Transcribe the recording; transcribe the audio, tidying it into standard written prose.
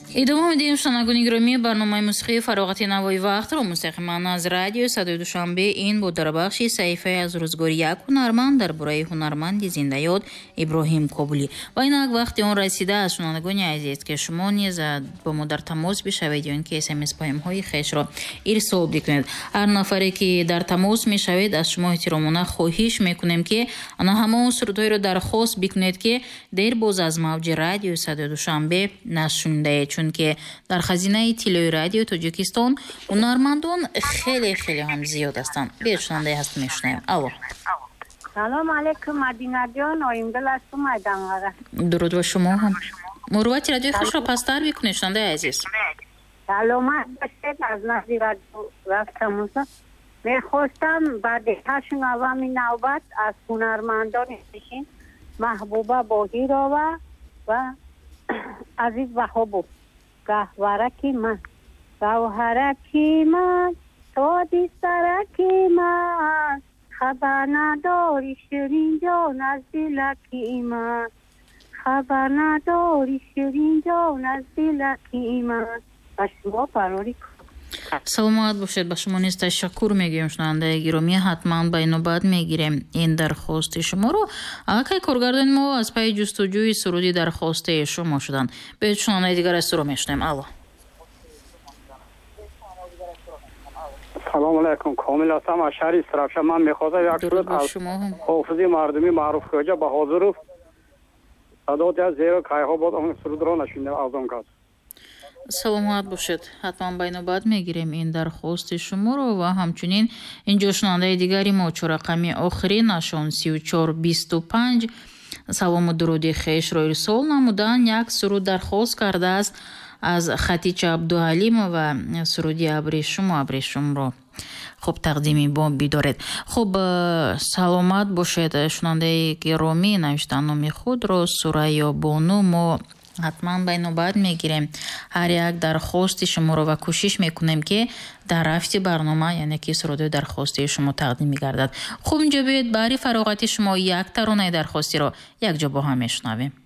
идома медиҳем шунавандагони гиромӣ барномаи мусиқии фароғати навои вақтро мустақиман аз радио садои душанбе ин бо дар бахши саҳифаи аз рӯзгори як ҳунарманд дар бораи ҳунарманди зиндаёд Иброҳим Кобулӣ ва инак вақти он расидааст шунавандагони азиз ки шумо низ бо мо дар тамос бишавед ё ин ки смс паёмҳои хешро ирсол бикунед. ҳар нафаре ки дар тамос мешавед аз шумо эҳтиромона хоҳиш мекунем ки ана ҳамон сурудҳоеро дархост бикунед ки дер боз аз мавҷи радио садои душанбе нашундаед, чунки дар хазинаи тиллои радио Тоҷикистон ҳунармандон хеле ҳам зиёд ҳастанд. бешунандаи ҳаст мешунем. алло. салом алейкум Мадина ҷон, оимдил ҳастум айданғара. дуруд ба шумо ҳам. муруввати радиои хушро пастар бикунед шунандаи азиз. саломат бошед. аз назди радио рафтам. мехостам ба диҳашунавами навбат аз ҳунармандони нишин Маҳбуба Боҳирова ва азиз Ваҳобов гаҳвараки ман гавҳараки ман тоди сараки ман хабар надори ширинҷон аз дилаки ман хабар надори ширинҷон аз дилаки ман. ба шумо парори саломат бошед. ба шумо низ ташаккур мегӯем шунавандаи гиромӣ. ҳатман ба инобат мегирем ин дархости шуморо. акай коргардони мо аз пайи ҷустуҷӯи суруди дархостаи шумо шуданд. беҳед шунавандаи дигар аз суро мешунем. алло. салому алайкум. комил ҳастам аз шаҳри Истирафша. ман мехостам як суруд аз ҳофизи мардумӣ маъруф хоҷа Баҳодиров садоти аз зеро кайҳо бод он сурудро нашунидем аз он кас. саломат бошед. ҳатман ба инобат мегирем ин дархости шуморо ва ҳамчунин инҷо шунавандаи дигари мо чорақами охирин нашон 3425 салому дуруди хешро ирсол намуданд. як суруд дархост кардааст аз Хатича Абдуалимова. суруди абришумро хуб тақдими бо бидоред. хуб саломат бошед шунавандаи гиромӣ. навиштан номи худро Сурайё Бону мо ҳатман ба инобат мегирем ҳар як дархости шуморо ва кӯшиш мекунем ки дар рафти барнома яъне ки сурудои дархости шумо тақдим мегардад. хуб инҷо биёед баҳри фароғати шумо як таронаи дархостиро якҷо бо ҳам мешунавем.